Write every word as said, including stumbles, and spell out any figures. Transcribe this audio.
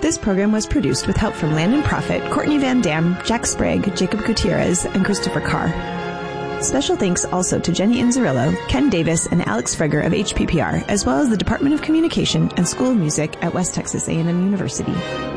This program was produced with help from Landon Profit, Courtney Van Dam, Jack Sprague, Jacob Gutierrez, and Christopher Carr. Special thanks also to Jenny Inzerillo, Ken Davis, and Alex Freger of H P P R, as well as the Department of Communication and School of Music at West Texas A and M University.